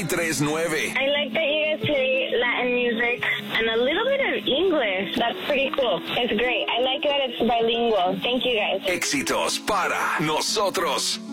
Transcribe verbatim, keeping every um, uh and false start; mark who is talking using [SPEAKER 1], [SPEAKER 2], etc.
[SPEAKER 1] tres nueve.
[SPEAKER 2] I like that you guys play Latin music and a little bit of English. That's pretty cool. It's great. I like that it's bilingual. Thank you guys.
[SPEAKER 1] Éxitos para nosotros.